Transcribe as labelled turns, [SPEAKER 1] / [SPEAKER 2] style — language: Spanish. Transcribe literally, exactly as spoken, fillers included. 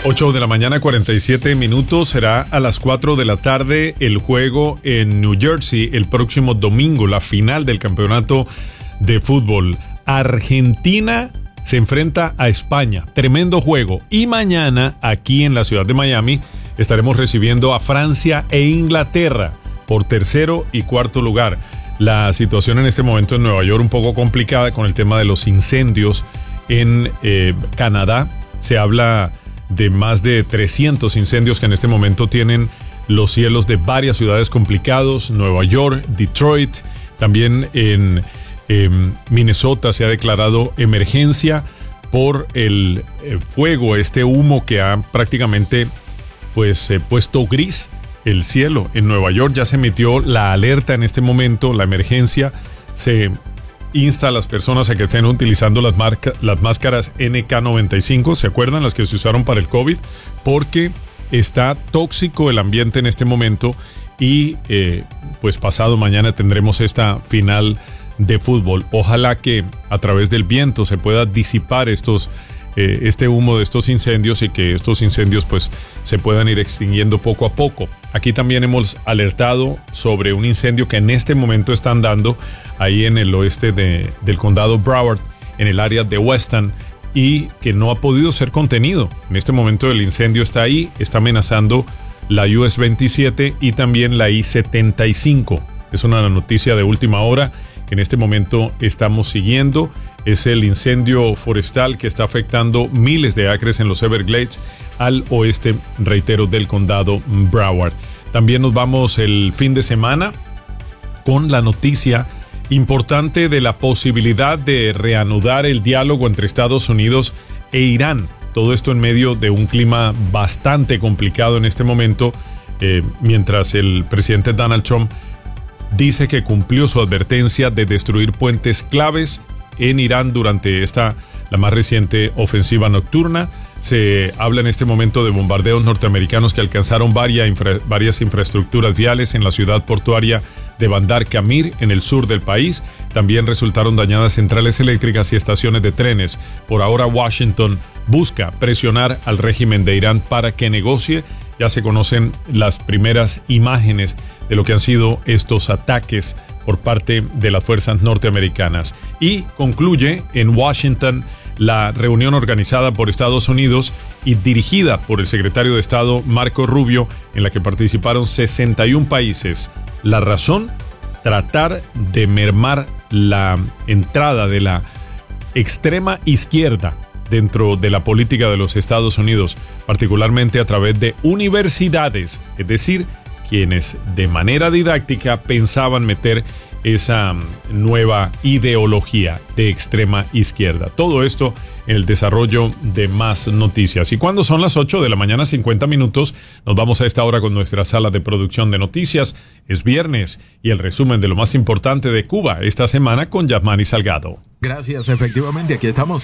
[SPEAKER 1] ocho de la mañana, cuarenta y siete minutos. Será a las cuatro de la tarde el juego en New Jersey el próximo domingo, la final del campeonato de fútbol. Argentina se enfrenta a España. Tremendo juego. Y mañana, aquí en la ciudad de Miami, estaremos recibiendo a Francia e Inglaterra por tercero y cuarto lugar. La situación en este momento en Nueva York un poco complicada con el tema de los incendios en eh, Canadá. Se habla de más de trescientos incendios que en este momento tienen los cielos de varias ciudades complicados. Nueva York, Detroit, también en eh, Minnesota se ha declarado emergencia por el eh, fuego, este humo que ha prácticamente pues eh, puesto gris el cielo. En Nueva York ya se emitió la alerta en este momento, la emergencia. Se insta a las personas a que estén utilizando las, marca, las máscaras N K noventa y cinco, ¿se acuerdan? Las que se usaron para el COVID, porque está tóxico el ambiente en este momento y eh, pues pasado mañana tendremos esta final de fútbol. Ojalá que a través del viento se pueda disipar estos eh, este humo de estos incendios y que estos incendios pues se puedan ir extinguiendo poco a poco. Aquí también hemos alertado sobre un incendio que en este momento están dando ahí en el oeste de, del condado Broward, en el área de Weston, y que no ha podido ser contenido. En este momento el incendio está ahí, está amenazando la U S veintisiete y también la I setenta y cinco. Es una noticia de última hora que en este momento estamos siguiendo. Es el incendio forestal que está afectando miles de acres en los Everglades al oeste, reitero, del condado Broward. También nos vamos el fin de semana con la noticia importante de la posibilidad de reanudar el diálogo entre Estados Unidos e Irán. Todo esto en medio de un clima bastante complicado en este momento, eh, mientras el presidente Donald Trump dice que cumplió su advertencia de destruir puentes claves en Irán durante esta, la más reciente ofensiva nocturna. Se habla en este momento de bombardeos norteamericanos que alcanzaron varias, infra, varias infraestructuras viales en la ciudad portuaria de Bandar Kamir, en el sur del país. También resultaron dañadas centrales eléctricas y estaciones de trenes. Por ahora, Washington busca presionar al régimen de Irán para que negocie. Ya se conocen las primeras imágenes de lo que han sido estos ataques por parte de las fuerzas norteamericanas. Y concluye en Washington la reunión organizada por Estados Unidos y dirigida por el secretario de Estado Marco Rubio, en la que participaron sesenta y un países. La razón, tratar de mermar la entrada de la extrema izquierda dentro de la política de los Estados Unidos, particularmente a través de universidades, es decir, quienes de manera didáctica pensaban meter esa nueva ideología de extrema izquierda. Todo esto en el desarrollo de más noticias. Y cuando son las ocho de la mañana, cincuenta minutos, nos vamos a esta hora con nuestra sala de producción de noticias. Es viernes y el resumen de lo más importante de Cuba esta semana con Yasmani Salgado.
[SPEAKER 2] Gracias, efectivamente, aquí estamos